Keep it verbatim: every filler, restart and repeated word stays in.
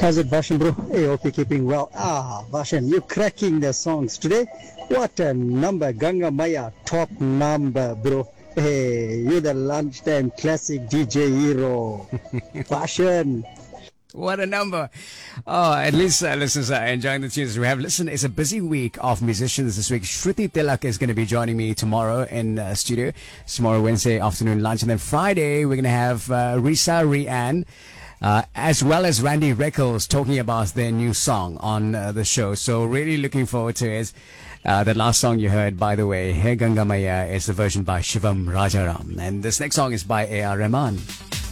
How's it, Vashan, bro? Hey, hope you're keeping well. Ah, Vashan, you're cracking the songs today. What a number, Ganga Maya, top number, bro. Hey, you're the lunchtime classic D J hero. Vashan. What a number. Oh, at least uh, listeners are enjoying the tunes we have. Listen, it's a busy week of musicians this week. Shruti Tilak is going to be joining me tomorrow in uh, studio. Tomorrow, Wednesday afternoon lunch. And then Friday, we're going to have uh, Risa Rian. Uh, as well as Randy Reckles talking about their new song on uh, the show. So really looking forward to it. Uh, the last song you heard, by the way, Hey Ganga Maya, is the version by Shivam Rajaram. And this next song is by A R Rahman.